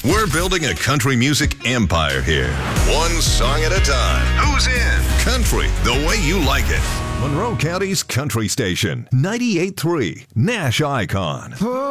We're building a country music empire here. One song at a time. Who's in? Country, the way you like it. Monroe County's country station, 98.3 Nash Icon.